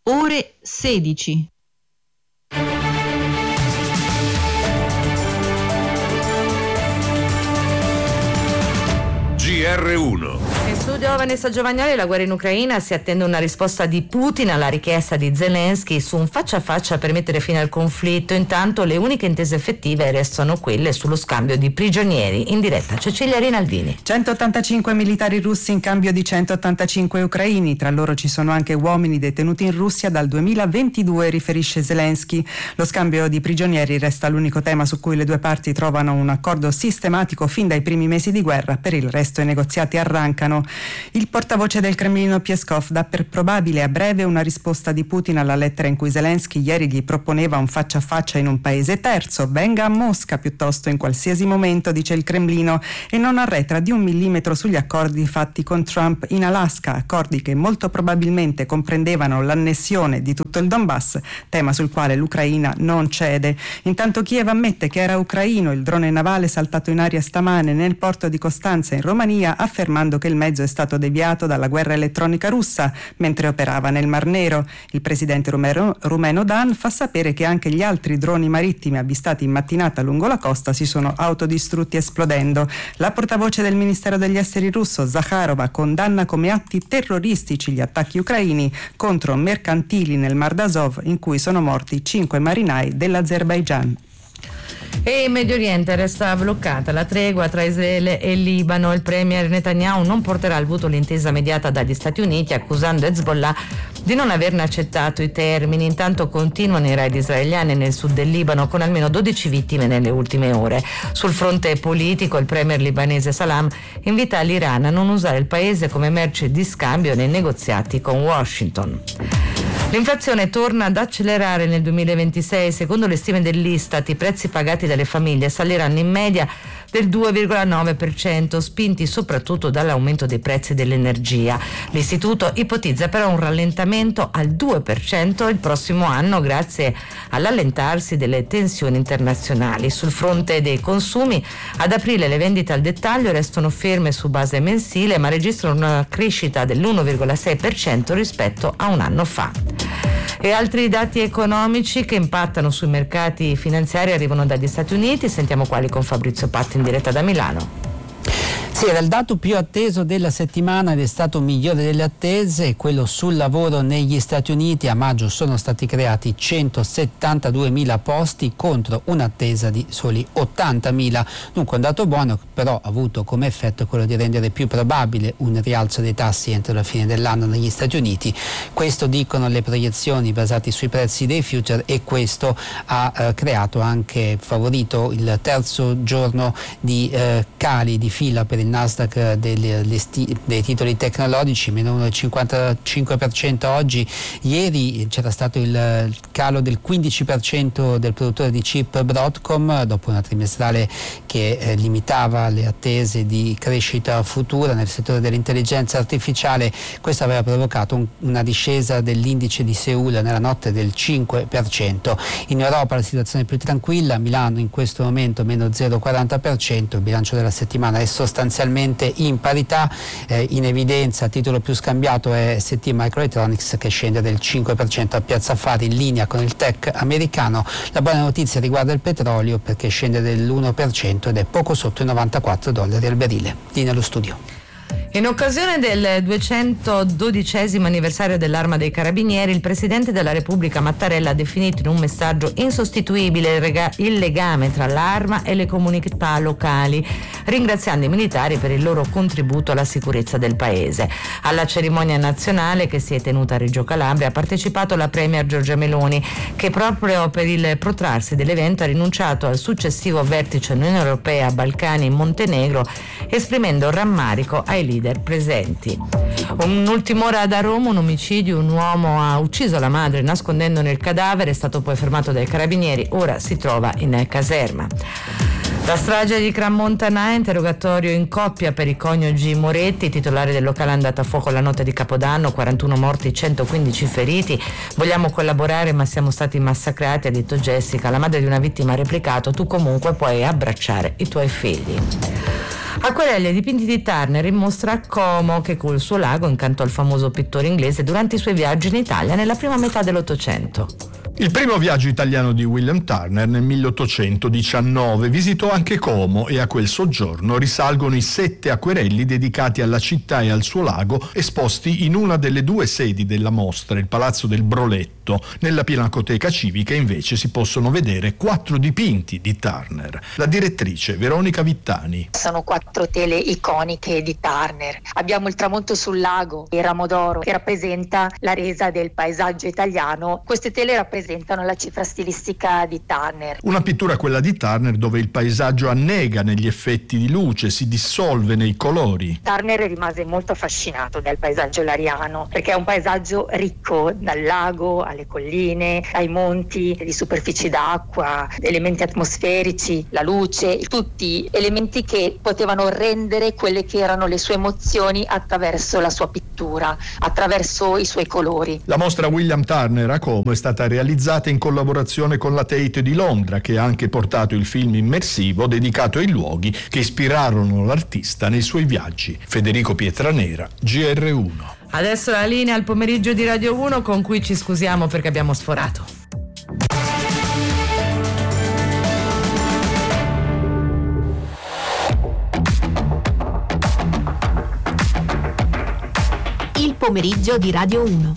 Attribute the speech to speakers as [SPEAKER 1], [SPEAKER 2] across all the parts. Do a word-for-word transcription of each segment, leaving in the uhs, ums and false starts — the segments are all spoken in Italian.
[SPEAKER 1] ore sedici.
[SPEAKER 2] G R uno.
[SPEAKER 3] In studio Vanessa Giovagnoli. La guerra in Ucraina, si attende una risposta di Putin alla richiesta di Zelensky su un faccia a faccia per mettere fine al conflitto. Intanto le uniche intese effettive restano quelle sullo scambio di prigionieri. In diretta Cecilia Rinaldini.
[SPEAKER 4] centottantacinque militari russi in cambio di centottantacinque ucraini, tra loro ci sono anche uomini detenuti in Russia dal duemilaventidue, riferisce Zelensky. Lo scambio di prigionieri resta l'unico tema su cui le due parti trovano un accordo sistematico fin dai primi mesi di guerra. Per il resto i negoziati arrancano. Il portavoce del Cremlino Peskov dà per probabile a breve una risposta di Putin alla lettera in cui Zelensky ieri gli proponeva un faccia a faccia in un paese terzo. Venga a Mosca piuttosto in qualsiasi momento, dice il Cremlino, e non arretra di un millimetro sugli accordi fatti con Trump in Alaska, accordi che molto probabilmente comprendevano l'annessione di tutto il Donbass, tema sul quale l'Ucraina non cede. Intanto Kiev ammette che era ucraino il drone navale saltato in aria stamane nel porto di Costanza in Romania, affermando che il mezzo è stato deviato dalla guerra elettronica russa mentre operava nel Mar Nero. Il presidente rumeno, rumeno Dan fa sapere che anche gli altri droni marittimi avvistati in mattinata lungo la costa si sono autodistrutti esplodendo. La portavoce del Ministero degli Esteri russo, Zakharova, condanna come atti terroristici gli attacchi ucraini contro mercantili nel Mar d'Azov, in cui sono morti cinque marinai dell'Azerbaigian.
[SPEAKER 3] E in Medio Oriente resta bloccata la tregua tra Israele e Libano. Il premier Netanyahu non porterà al voto l'intesa mediata dagli Stati Uniti, accusando Hezbollah di non averne accettato i termini. Intanto continuano i raid israeliani nel sud del Libano, con almeno dodici vittime nelle ultime ore. Sul fronte politico, il premier libanese Salam invita l'Iran a non usare il paese come merce di scambio nei negoziati con Washington. L'inflazione torna ad accelerare nel duemilaventisei. Secondo le stime dell'Istat, i prezzi pagati dalle famiglie saliranno in media del due virgola nove per cento, spinti soprattutto dall'aumento dei prezzi dell'energia. L'istituto ipotizza però un rallentamento al due per cento il prossimo anno, grazie all'allentarsi delle tensioni internazionali. Sul fronte dei consumi, ad aprile le vendite al dettaglio restano ferme su base mensile, ma registrano una crescita dell'uno virgola sei per cento rispetto a un anno fa. E altri dati economici che impattano sui mercati finanziari arrivano dagli Stati Uniti. Sentiamo quali con Fabrizio Patti in diretta da Milano.
[SPEAKER 5] Sì, era il dato più atteso della settimana ed è stato migliore delle attese, quello sul lavoro negli Stati Uniti. A maggio sono stati creati centosettantaduemila posti contro un'attesa di soli ottantamila. Dunque un dato buono, però ha avuto come effetto quello di rendere più probabile un rialzo dei tassi entro la fine dell'anno negli Stati Uniti. Questo dicono le proiezioni basate sui prezzi dei future, e questo ha eh, creato anche, favorito il terzo giorno di eh, cali di fila per il Nasdaq dei, dei titoli tecnologici, meno uno virgola cinquantacinque per cento oggi. Ieri c'era stato il calo del quindici per cento del produttore di chip Broadcom, dopo una trimestrale che eh, limitava le attese di crescita futura nel settore dell'intelligenza artificiale. Questo aveva provocato un, una discesa dell'indice di Seul nella notte del cinque per cento. In Europa la situazione è più tranquilla, Milano in questo momento meno zero virgola quaranta per cento, il bilancio della settimana è sostanzialmente in parità. Eh, in evidenza, titolo più scambiato è S T Microelectronics, che scende del cinque per cento a Piazza Affari, in linea con il tech americano. La buona notizia riguarda il petrolio, perché scende dell'uno per cento ed è poco sotto i novantaquattro dollari al barile. Lì nello studio.
[SPEAKER 3] In occasione del duecentododicesimo anniversario dell'Arma dei Carabinieri, il Presidente della Repubblica Mattarella ha definito in un messaggio insostituibile il, rega- il legame tra l'Arma e le comunità locali, ringraziando i militari per il loro contributo alla sicurezza del Paese. Alla cerimonia nazionale, che si è tenuta a Reggio Calabria, ha partecipato la Premier Giorgia Meloni, che proprio per il protrarsi dell'evento ha rinunciato al successivo vertice Unione Europea Balcani in Montenegro, esprimendo rammarico ai leader presenti. Un'ultima ora da Roma, un omicidio, un uomo ha ucciso la madre nascondendone il cadavere, è stato poi fermato dai carabinieri, ora si trova in caserma. La strage di Crans-Montana, interrogatorio in coppia per i coniugi Moretti, titolari del locale andato a fuoco la notte di Capodanno, quarantuno morti, centoquindici feriti. Vogliamo collaborare ma siamo stati massacrati, ha detto Jessica. La madre di una vittima ha replicato: tu comunque puoi abbracciare i tuoi figli. Acquerelli e dipinti di Turner in mostra a Como, che col suo lago incantò il famoso pittore inglese durante i suoi viaggi in Italia nella prima metà dell'Ottocento.
[SPEAKER 2] Il primo viaggio italiano di William Turner nel milleottocentodiciannove visitò anche Como e a quel soggiorno risalgono i sette acquerelli dedicati alla città e al suo lago esposti in una delle due sedi della mostra, il Palazzo del Broletto. Nella Pinacoteca Civica invece si possono vedere quattro dipinti di Turner. La direttrice Veronica Vittani.
[SPEAKER 6] Sono quattro tele iconiche di Turner. Abbiamo il tramonto sul lago, il ramo d'oro che rappresenta la resa del paesaggio italiano. Queste tele rappresentano presentano la cifra stilistica di Turner.
[SPEAKER 2] Una pittura, quella di Turner, dove il paesaggio annega negli effetti di luce, si dissolve nei colori.
[SPEAKER 6] Turner rimase molto affascinato dal paesaggio lariano, perché è un paesaggio ricco, dal lago alle colline, ai monti, di superfici d'acqua, elementi atmosferici, la luce, tutti elementi che potevano rendere quelle che erano le sue emozioni attraverso la sua pittura, attraverso i suoi colori.
[SPEAKER 2] La mostra William Turner a Como è stata realizzata in collaborazione con la Tate di Londra, che ha anche portato il film immersivo dedicato ai luoghi che ispirarono l'artista nei suoi viaggi. Federico Pietranera, G R uno.
[SPEAKER 3] Adesso la linea al pomeriggio di Radio uno, con cui ci scusiamo perché abbiamo sforato.
[SPEAKER 7] Il pomeriggio di Radio uno.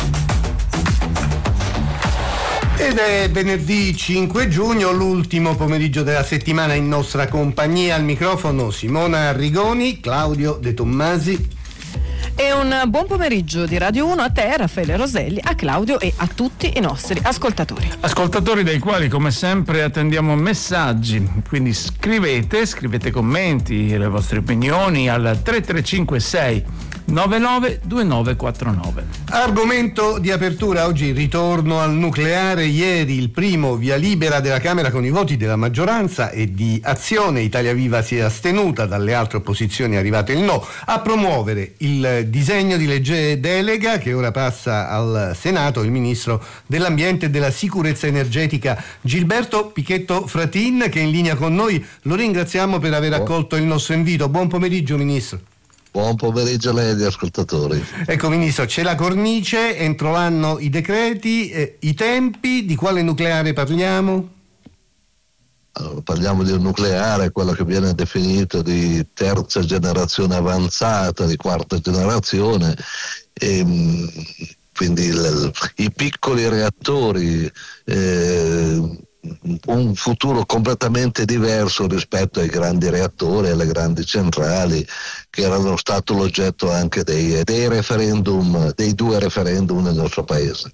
[SPEAKER 8] Ed è venerdì cinque giugno, l'ultimo pomeriggio della settimana in nostra compagnia. Al microfono Simona Arrigoni, Claudio De Tommasi.
[SPEAKER 9] E un buon pomeriggio di Radio uno a te, Raffaele Roselli, a Claudio e a tutti i nostri ascoltatori.
[SPEAKER 10] Ascoltatori dai quali, come sempre, attendiamo messaggi. Quindi scrivete, scrivete commenti, le vostre opinioni al tre tre cinque sei nove nove due nove quattro nove.
[SPEAKER 8] Argomento di apertura oggi, ritorno al nucleare. Ieri il primo via libera della Camera con i voti della maggioranza e di Azione. Italia Viva si è astenuta, dalle altre opposizioni è arrivato il no, a promuovere il disegno di legge delega che ora passa al Senato. Il ministro dell'Ambiente e della Sicurezza Energetica Gilberto Pichetto Fratin, che è in linea con noi. Lo ringraziamo per aver accolto il nostro invito. Buon pomeriggio, ministro.
[SPEAKER 11] Buon pomeriggio a lei e agli ascoltatori.
[SPEAKER 8] Ecco, ministro, c'è la cornice, entro l'anno i decreti, eh, i tempi. Di quale nucleare parliamo?
[SPEAKER 11] Allora, parliamo di un nucleare, quello che viene definito di terza generazione avanzata, di quarta generazione, e, quindi il, i piccoli reattori, eh, un futuro completamente diverso rispetto ai grandi reattori, alle grandi centrali, che erano stato l'oggetto anche dei, dei referendum, dei due referendum nel nostro paese.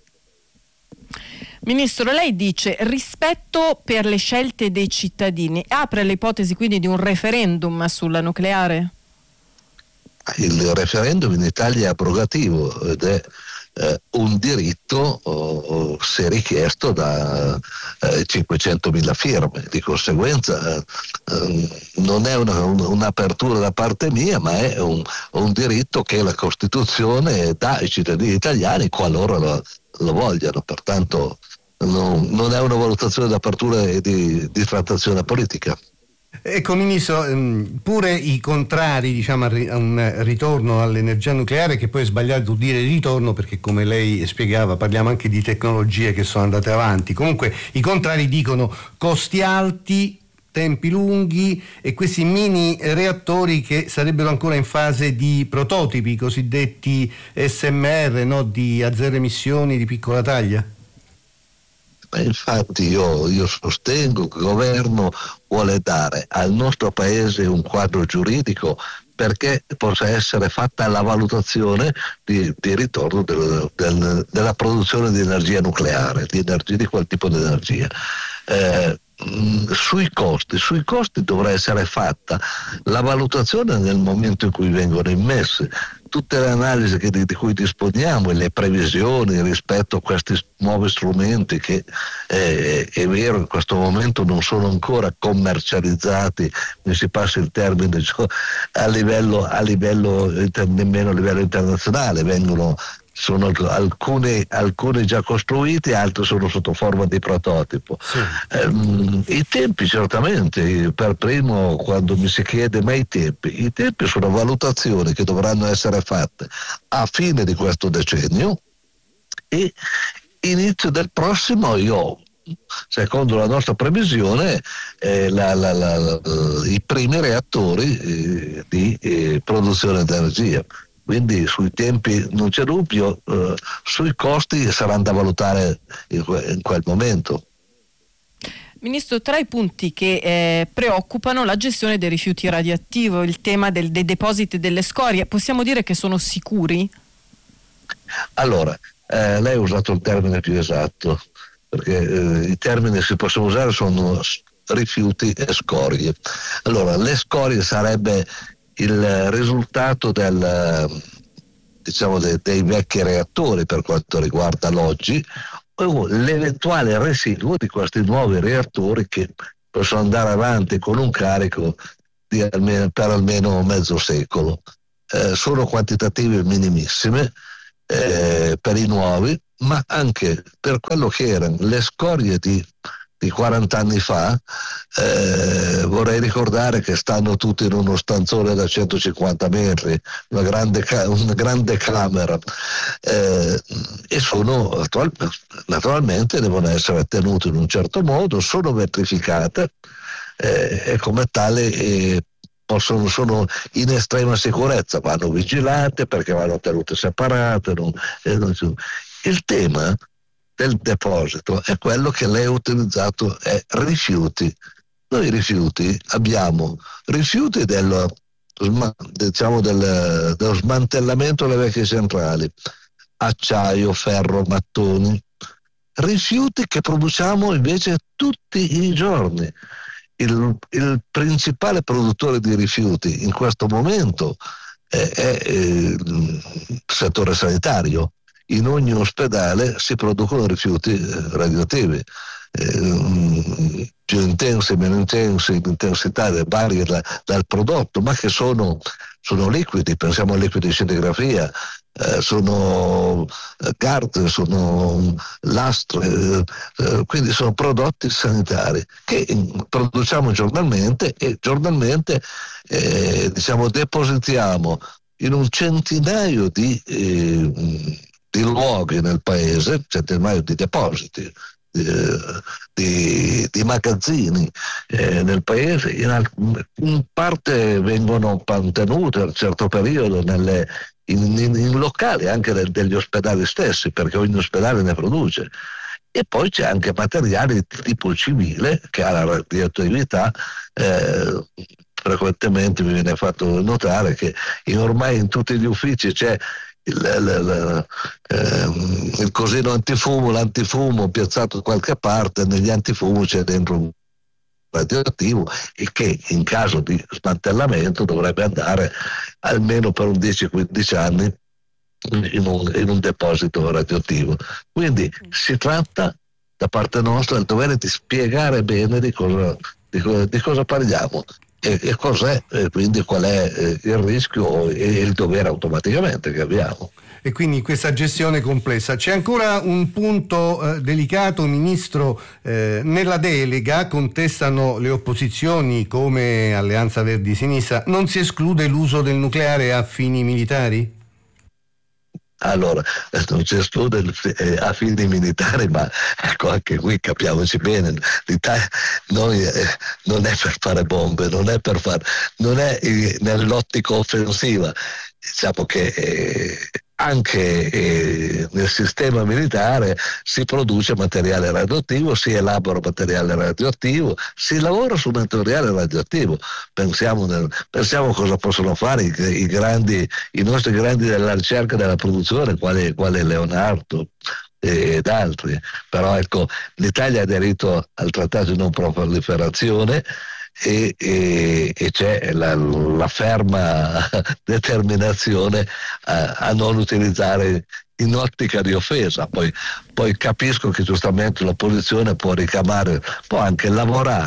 [SPEAKER 9] Ministro, lei dice rispetto per le scelte dei cittadini, apre l'ipotesi quindi di un referendum sulla nucleare?
[SPEAKER 11] Il referendum in Italia è abrogativo ed è eh, un diritto oh, se richiesto da eh, cinquecentomila firme. Di conseguenza eh, non è una, un, un'apertura da parte mia, ma è un, un diritto che la Costituzione dà ai cittadini italiani qualora lo, lo vogliano. Pertanto no, non è una valutazione d'apertura e di, di trattazione politica.
[SPEAKER 8] Ecco, Ministro, pure i contrari, diciamo, a un ritorno all'energia nucleare, che poi è sbagliato dire ritorno perché, come lei spiegava, parliamo anche di tecnologie che sono andate avanti. Comunque i contrari dicono costi alti, tempi lunghi e questi mini reattori che sarebbero ancora in fase di prototipi, i cosiddetti S M R, no? Di a zero emissioni, di piccola taglia.
[SPEAKER 11] Infatti io, io sostengo che il governo vuole dare al nostro paese un quadro giuridico perché possa essere fatta la valutazione di, di ritorno del, del, della produzione di energia nucleare, di, energia, di quel tipo di energia. Eh, Sui costi, sui costi dovrà essere fatta la valutazione nel momento in cui vengono immesse. Tutte le analisi che, di, di cui disponiamo e le previsioni rispetto a questi nuovi strumenti che eh, è vero in questo momento non sono ancora commercializzati, mi si passa il termine, cioè, a livello, a livello nemmeno a livello internazionale, vengono sono alcuni, alcuni già costruiti, altri sono sotto forma di prototipo. Sì. Um, I tempi certamente, per primo quando mi si chiede ma i tempi, i tempi sono valutazioni che dovranno essere fatte a fine di questo decennio e inizio del prossimo. Io, secondo la nostra previsione, eh, la, la, la, la, i primi reattori eh, di eh, produzione di energia. Quindi sui tempi non c'è dubbio, eh, sui costi saranno da valutare in, que- in quel momento.
[SPEAKER 9] Ministro, tra i punti che eh, preoccupano la gestione dei rifiuti radioattivi, il tema del, dei depositi delle scorie, possiamo dire che sono sicuri?
[SPEAKER 11] Allora, eh, lei ha usato il termine più esatto, perché eh, i termini che si possono usare sono rifiuti e scorie. Allora, le scorie sarebbe il risultato del, diciamo, de, dei vecchi reattori per quanto riguarda l'oggi, o l'eventuale residuo di questi nuovi reattori che possono andare avanti con un carico di almeno, per almeno mezzo secolo. Eh, sono quantitative minimissime eh, per i nuovi, ma anche per quello che erano le scorie di di quaranta anni fa, eh, vorrei ricordare che stanno tutti in uno stanzone da centocinquanta metri, una grande, una grande camera, eh, e sono attual, naturalmente devono essere tenuti in un certo modo, sono vetrificate eh, e come tale eh, possono, sono in estrema sicurezza, vanno vigilate perché vanno tenute separate. Non, eh, non, il tema del deposito è quello che lei ha utilizzato, è rifiuti. Noi rifiuti abbiamo rifiuti dello, diciamo del, dello smantellamento delle vecchie centrali, acciaio, ferro, mattoni, rifiuti che produciamo invece tutti i giorni. Il, il principale produttore di rifiuti in questo momento è, è il settore sanitario. In ogni ospedale si producono rifiuti radioattivi, eh, più intensi, meno intensi, l'intensità varia da, dal prodotto, ma che sono, sono liquidi, pensiamo a liquidi di scintigrafia, eh, sono carte, sono lastre, eh, quindi sono prodotti sanitari che produciamo giornalmente e giornalmente eh, diciamo depositiamo in un centinaio di eh, di luoghi nel paese, centinaio di depositi, eh, di, di magazzini eh, nel paese, in, in parte vengono mantenute a un certo periodo nelle, in, in, in locali anche del, degli ospedali stessi, perché ogni ospedale ne produce. E poi c'è anche materiale di tipo civile che ha la radioattività. Eh, frequentemente mi viene fatto notare che in, ormai in tutti gli uffici c'è Il, il, il, ehm, il cosino antifumo, l'antifumo piazzato da qualche parte, negli antifumo c'è dentro un radioattivo e che in caso di smantellamento dovrebbe andare almeno per un dieci quindici anni in un, in un deposito radioattivo. Quindi si tratta da parte nostra del dovere di spiegare bene di cosa, di cosa, di cosa parliamo. E, e cos'è, e quindi qual è eh, il rischio e il dovere automaticamente che abbiamo.
[SPEAKER 8] E quindi questa gestione complessa. C'è ancora un punto eh, delicato, Ministro, eh, nella delega contestano le opposizioni come Alleanza Verdi Sinistra, non si esclude l'uso del nucleare a fini militari?
[SPEAKER 11] Allora, non si esclude eh, a fini militari, ma ecco, anche qui capiamoci bene, l'Italia noi, eh, non è per fare bombe, non è per fare, non è eh, nell'ottica offensiva. Diciamo che eh, anche eh, nel sistema militare si produce materiale radioattivo, si elabora materiale radioattivo, si lavora su materiale radioattivo. Pensiamo, nel, pensiamo cosa possono fare i, i, grandi, i nostri grandi della ricerca e della produzione, quale, quale Leonardo ed altri. Però ecco, l'Italia ha aderito al trattato di non proliferazione e, e, e c'è la, la ferma determinazione a, a non utilizzare in ottica di offesa. Poi, poi capisco che giustamente l'opposizione può ricamare, può anche lavorare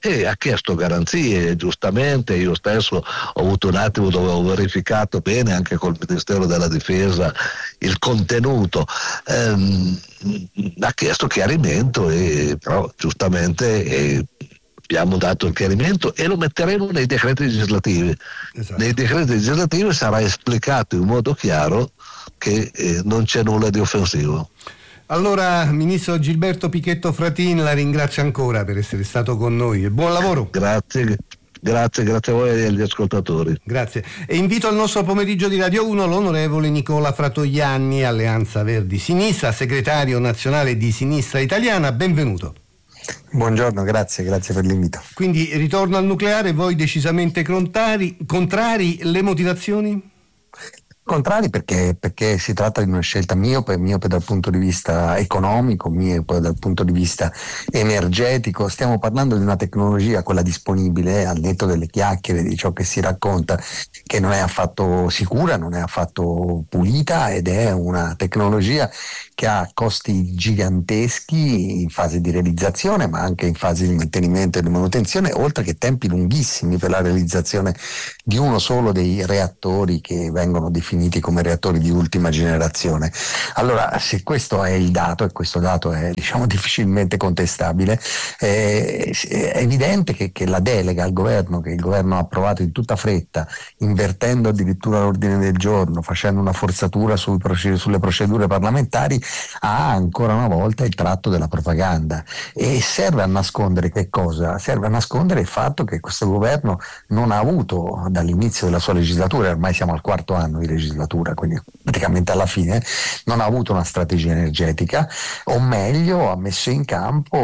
[SPEAKER 11] e ha chiesto garanzie, giustamente. Io stesso ho avuto un attimo dove ho verificato bene anche col Ministero della Difesa il contenuto, ehm, ha chiesto chiarimento e però giustamente eh, abbiamo dato il chiarimento e lo metteremo nei decreti legislativi. Esatto. Nei decreti legislativi sarà esplicato in modo chiaro che eh, non c'è nulla di offensivo.
[SPEAKER 8] Allora, Ministro Gilberto Pichetto Fratin, la ringrazio ancora per essere stato con noi e buon lavoro.
[SPEAKER 11] Grazie. Grazie, grazie a voi e agli ascoltatori.
[SPEAKER 8] Grazie. E invito al nostro pomeriggio di Radio uno l'onorevole Nicola Fratoianni, Alleanza Verdi Sinistra, segretario nazionale di Sinistra Italiana. Benvenuto.
[SPEAKER 12] Buongiorno, grazie, grazie per l'invito.
[SPEAKER 8] Quindi ritorno al nucleare, voi decisamente contrari, contrari, le motivazioni?
[SPEAKER 12] Contrari perché, perché si tratta di una scelta miope, miope dal punto di vista economico, miope dal punto di vista energetico. Stiamo parlando di una tecnologia, quella disponibile, al netto delle chiacchiere, di ciò che si racconta, che non è affatto sicura, non è affatto pulita ed è una tecnologia che ha costi giganteschi in fase di realizzazione, ma anche in fase di mantenimento e di manutenzione, oltre che tempi lunghissimi per la realizzazione di uno solo dei reattori che vengono definiti come reattori di ultima generazione. Allora, se questo è il dato, e questo dato è, diciamo, difficilmente contestabile, eh, è evidente che, che la delega al governo, che il governo ha approvato in tutta fretta, invertendo addirittura l'ordine del giorno, facendo una forzatura sui proced- sulle procedure parlamentari, ha ancora una volta il tratto della propaganda e serve a nascondere che cosa? Serve a nascondere il fatto che questo governo non ha avuto dall'inizio della sua legislatura, ormai siamo al quarto anno di legislatura, quindi praticamente alla fine, non ha avuto una strategia energetica, o meglio ha messo in campo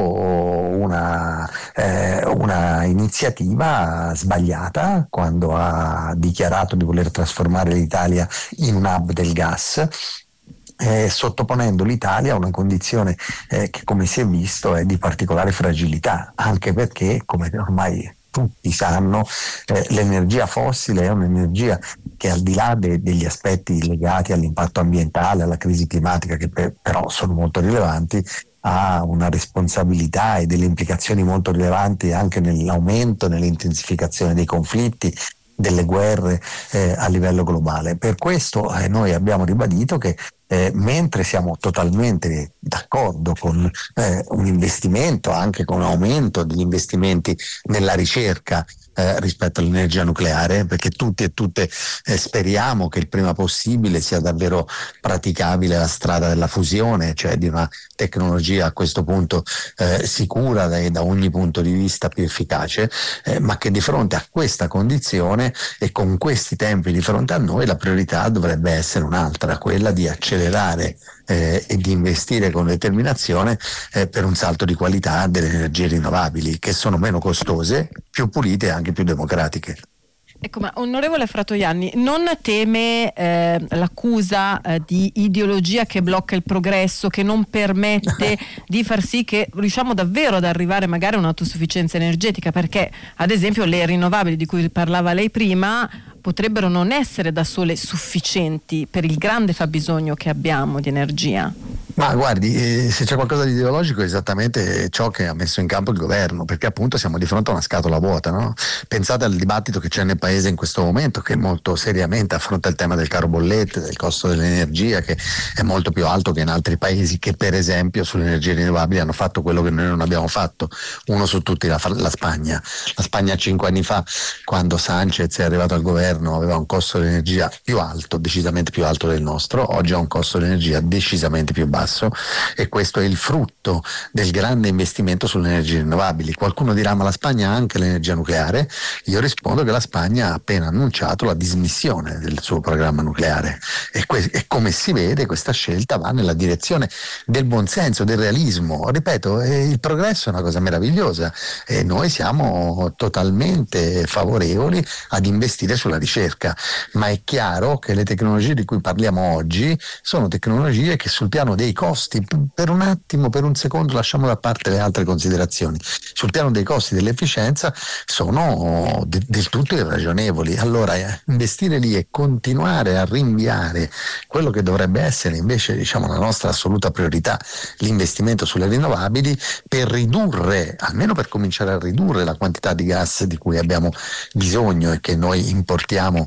[SPEAKER 12] una, eh, una iniziativa sbagliata quando ha dichiarato di voler trasformare l'Italia in un hub del gas, Eh, sottoponendo l'Italia a una condizione eh, che, come si è visto, è di particolare fragilità, anche perché, come ormai tutti sanno, eh, l'energia fossile è un'energia che, al di là de- degli aspetti legati all'impatto ambientale, alla crisi climatica, che per- però sono molto rilevanti, ha una responsabilità e delle implicazioni molto rilevanti anche nell'aumento, nell'intensificazione dei conflitti, delle guerre eh, a livello globale. Per questo eh, noi abbiamo ribadito che eh, mentre siamo totalmente d'accordo con eh, un investimento, anche con un aumento degli investimenti nella ricerca eh, rispetto all'energia nucleare, perché tutti e tutte eh, speriamo che il prima possibile sia davvero praticabile la strada della fusione, cioè di una tecnologia a questo punto eh, sicura da, da ogni punto di vista, più efficace, eh, ma che di fronte a questa condizione e con questi tempi di fronte a noi la priorità dovrebbe essere un'altra, quella di accelerare eh, e di investire con determinazione eh, per un salto di qualità delle energie rinnovabili, che sono meno costose, più pulite e anche più democratiche.
[SPEAKER 9] Ecco, ma onorevole Fratoianni, non teme eh, l'accusa eh, di ideologia che blocca il progresso, che non permette di far sì che riusciamo davvero ad arrivare magari a un'autosufficienza energetica? Perché, ad esempio, le rinnovabili di cui parlava lei prima potrebbero non essere da sole sufficienti per il grande fabbisogno che abbiamo di energia.
[SPEAKER 12] Ma guardi, eh, se c'è qualcosa di ideologico è esattamente ciò che ha messo in campo il governo, perché appunto siamo di fronte a una scatola vuota, no? Pensate al dibattito che c'è nel paese in questo momento, che molto seriamente affronta il tema del caro bollette, del costo dell'energia, che è molto più alto che in altri paesi che, per esempio, sulle energie rinnovabili hanno fatto quello che noi non abbiamo fatto, uno su tutti, la, la Spagna. La Spagna cinque anni fa, quando Sanchez è arrivato al governo, aveva un costo dell'energia più alto, decisamente più alto del nostro, oggi ha un costo dell'energia decisamente più basso, e questo è il frutto del grande investimento sulle energie rinnovabili. Qualcuno dirà: ma la Spagna ha anche l'energia nucleare? Io rispondo che la Spagna ha appena annunciato la dismissione del suo programma nucleare, e, que- e come si vede questa scelta va nella direzione del buonsenso, del realismo. Ripeto, eh, il progresso è una cosa meravigliosa e noi siamo totalmente favorevoli ad investire sulla ricerca, ma è chiaro che le tecnologie di cui parliamo oggi sono tecnologie che sul piano dei costi, per un attimo, per un secondo lasciamo da parte le altre considerazioni. Sul piano dei costi dell'efficienza sono de- del tutto irragionevoli. Allora eh, investire lì e continuare a rinviare quello che dovrebbe essere invece, diciamo, la nostra assoluta priorità, l'investimento sulle rinnovabili, per ridurre, almeno per cominciare a ridurre la quantità di gas di cui abbiamo bisogno e che noi importiamo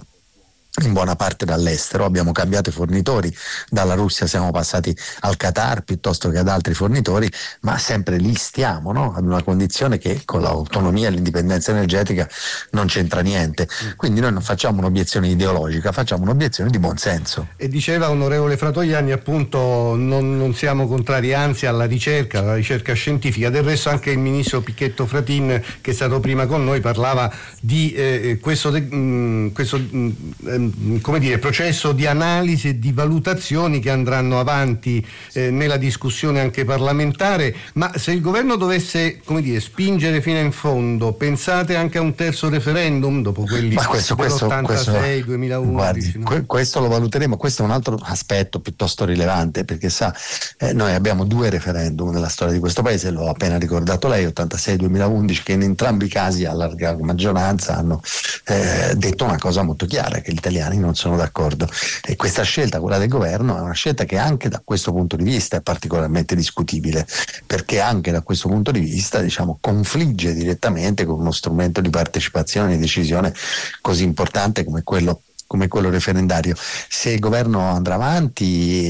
[SPEAKER 12] in buona parte dall'estero. Abbiamo cambiato i fornitori, dalla Russia siamo passati al Qatar piuttosto che ad altri fornitori, ma sempre lì stiamo, no? Ad una condizione che con l'autonomia e l'indipendenza energetica non c'entra niente. Quindi noi non facciamo un'obiezione ideologica, facciamo un'obiezione di buonsenso.
[SPEAKER 8] E diceva onorevole Fratoianni, appunto, non, non siamo contrari anzi alla ricerca, alla ricerca scientifica. Del resto anche il ministro Picchetto Fratin, che è stato prima con noi, parlava di eh, questo, mh, questo mh, come dire, processo di analisi e di valutazioni che andranno avanti eh, nella discussione anche parlamentare. Ma se il governo dovesse, come dire, spingere fino in fondo, pensate anche a un terzo referendum dopo quelli dell'ottantasei, duemilaundici?
[SPEAKER 12] Guardi,
[SPEAKER 8] no?
[SPEAKER 12] que- questo lo valuteremo. Questo è un altro aspetto piuttosto rilevante, perché sa, eh, noi abbiamo due referendum nella storia di questo paese, l'ho appena ricordato lei, ottantasei duemilaundici, che in entrambi i casi a larga maggioranza hanno eh, detto una cosa molto chiara, che gli italiani non sono d'accordo, e questa scelta, quella del governo, è una scelta che anche da questo punto di vista è particolarmente discutibile, perché anche da questo punto di vista, diciamo, confligge direttamente con uno strumento di partecipazione e decisione così importante come quello come quello referendario. Se il governo andrà avanti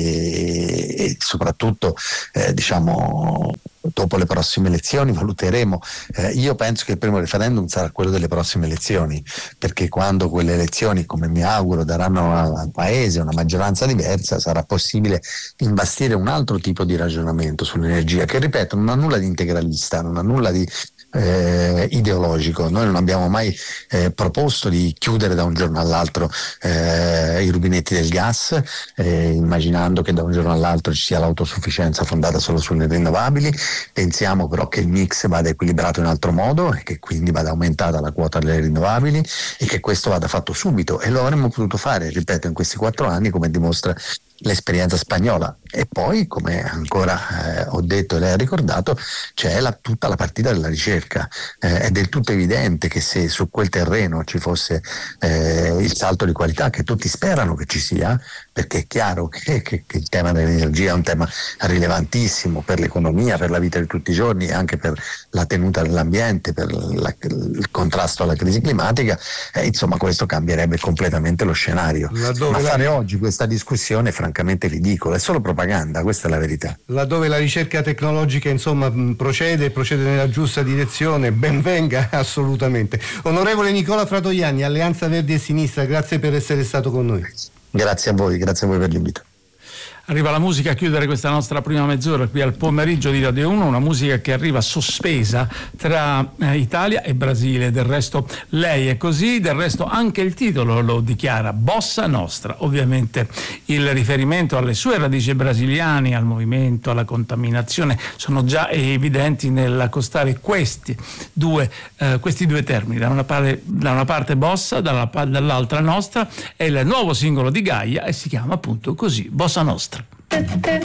[SPEAKER 12] e, e soprattutto eh, diciamo dopo le prossime elezioni valuteremo, eh, io penso che il primo referendum sarà quello delle prossime elezioni, perché quando quelle elezioni, come mi auguro, daranno al paese una maggioranza diversa, sarà possibile imbastire un altro tipo di ragionamento sull'energia, che ripeto non ha nulla di integralista, non ha nulla di Eh, ideologico. Noi non abbiamo mai eh, proposto di chiudere da un giorno all'altro eh, i rubinetti del gas, eh, immaginando che da un giorno all'altro ci sia l'autosufficienza fondata solo sulle rinnovabili. Pensiamo però che il mix vada equilibrato in altro modo e che quindi vada aumentata la quota delle rinnovabili e che questo vada fatto subito, e lo avremmo potuto fare, ripeto, in questi quattro anni, come dimostra l'esperienza spagnola. E poi, come ancora eh, ho detto e lei ha ricordato, c'è la, tutta la partita della ricerca. Eh, è del tutto evidente che se su quel terreno ci fosse eh, il salto di qualità che tutti sperano che ci sia, perché è chiaro che, che, che il tema dell'energia è un tema rilevantissimo per l'economia, per la vita di tutti i giorni e anche per la tenuta dell'ambiente, per la, il contrasto alla crisi climatica, eh, insomma questo cambierebbe completamente lo scenario.
[SPEAKER 8] Laddove
[SPEAKER 12] Ma fare
[SPEAKER 8] la...
[SPEAKER 12] oggi questa discussione è francamente ridicolo, è solo propaganda, questa è la verità.
[SPEAKER 8] Laddove la ricerca tecnologica insomma procede procede nella giusta direzione, ben venga assolutamente. Onorevole Nicola Fratoianni, Alleanza Verdi e Sinistra, grazie per essere stato con noi.
[SPEAKER 12] Grazie a voi, grazie a voi per l'invito.
[SPEAKER 10] Arriva la musica a chiudere questa nostra prima mezz'ora qui al pomeriggio di Radio uno, una musica che arriva sospesa tra eh, Italia e Brasile. Del resto lei è così, del resto anche il titolo lo dichiara, Bossa Nostra. Ovviamente il riferimento alle sue radici brasiliane, al movimento, alla contaminazione sono già evidenti nell'accostare questi due, eh, questi due termini. Da una, parte, da una parte Bossa, dalla, dall'altra Nostra. È il nuovo singolo di Gaia e si chiama appunto così, Bossa Nostra.